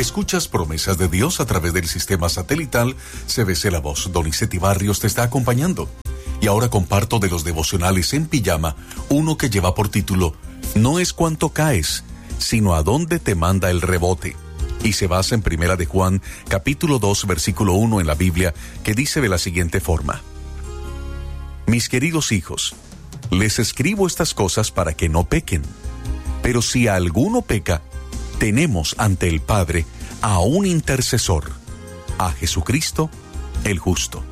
Escuchas Promesas de Dios a través del sistema satelital CBC La Voz. Donizetti Barrios te está acompañando. Y ahora comparto de los devocionales en pijama uno que lleva por título No es cuánto caes, sino a dónde te manda el rebote. Y se basa en 1 de Juan, capítulo 2, versículo 1 en la Biblia, que dice de la siguiente forma: Mis queridos hijos, les escribo estas cosas para que no pequen. Pero si alguno peca, tenemos ante el Padre a un intercesor, a Jesucristo el justo.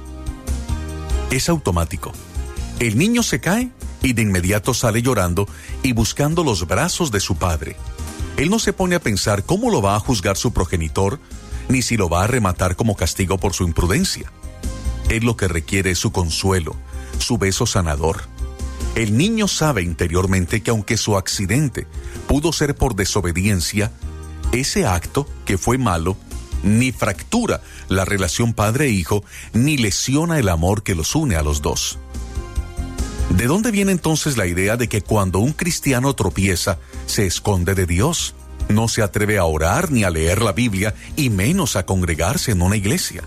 Es automático. El niño se cae y de inmediato sale llorando y buscando los brazos de su padre. Él no se pone a pensar cómo lo va a juzgar su progenitor, ni si lo va a rematar como castigo por su imprudencia. Él lo que requiere es su consuelo, su beso sanador. El niño sabe interiormente que aunque su accidente pudo ser por desobediencia, ese acto, que fue malo, ni fractura la relación padre-hijo, ni lesiona el amor que los une a los dos. ¿De dónde viene entonces la idea de que cuando un cristiano tropieza, se esconde de Dios? No se atreve a orar ni a leer la Biblia, y menos a congregarse en una iglesia.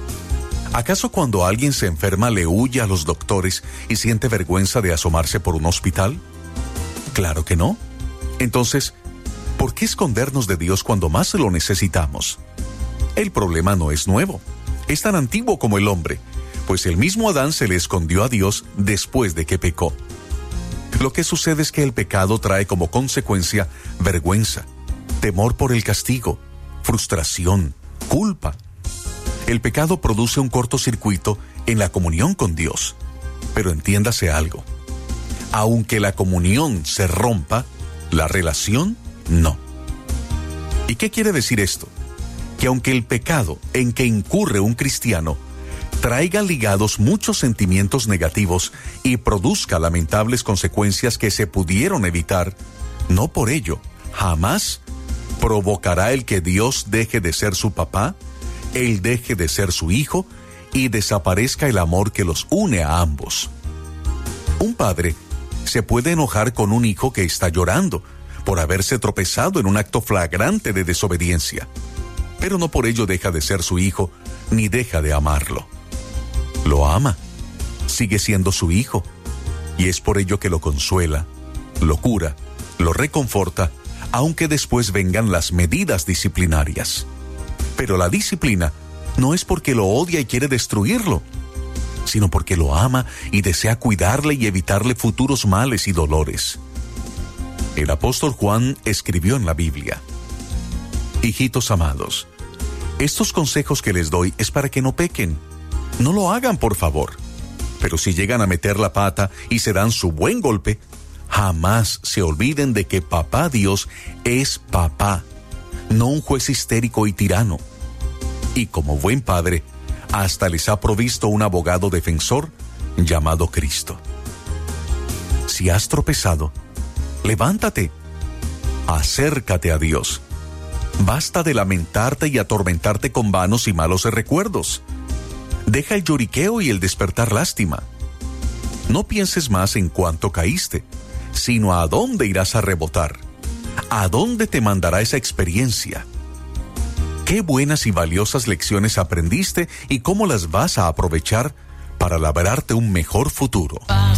¿Acaso cuando alguien se enferma le huye a los doctores y siente vergüenza de asomarse por un hospital? Claro que no. Entonces, ¿por qué escondernos de Dios cuando más lo necesitamos? El problema no es nuevo. Es tan antiguo como el hombre, pues el mismo Adán se le escondió a Dios después de que pecó. Lo que sucede es que el pecado trae como consecuencia vergüenza, temor por el castigo, frustración, culpa. El pecado produce un cortocircuito en la comunión con Dios. Pero entiéndase algo. Aunque la comunión se rompa, la relación no. ¿Y qué quiere decir esto? Que aunque el pecado en que incurre un cristiano traiga ligados muchos sentimientos negativos y produzca lamentables consecuencias que se pudieron evitar, no por ello jamás provocará el que Dios deje de ser su papá, Él deje de ser su hijo y desaparezca el amor que los une a ambos. Un padre se puede enojar con un hijo que está llorando por haberse tropezado en un acto flagrante de desobediencia, pero no por ello deja de ser su hijo ni deja de amarlo. Lo ama, sigue siendo su hijo, y es por ello que lo consuela, lo cura, lo reconforta, aunque después vengan las medidas disciplinarias. Pero la disciplina no es porque lo odia y quiere destruirlo, sino porque lo ama y desea cuidarle y evitarle futuros males y dolores. El apóstol Juan escribió en la Biblia: Hijitos amados, estos consejos que les doy es para que no pequen. No lo hagan, por favor. Pero si llegan a meter la pata y se dan su buen golpe, jamás se olviden de que papá Dios es papá, no un juez histérico y tirano. Y como buen padre, hasta les ha provisto un abogado defensor llamado Cristo. Si has tropezado, levántate, acércate a Dios. Basta de lamentarte y atormentarte con vanos y malos recuerdos. Deja el lloriqueo y el despertar lástima. No pienses más en cuánto caíste, sino a dónde irás a rebotar. ¿A dónde te mandará esa experiencia? ¿Qué buenas y valiosas lecciones aprendiste y cómo las vas a aprovechar para labrarte un mejor futuro?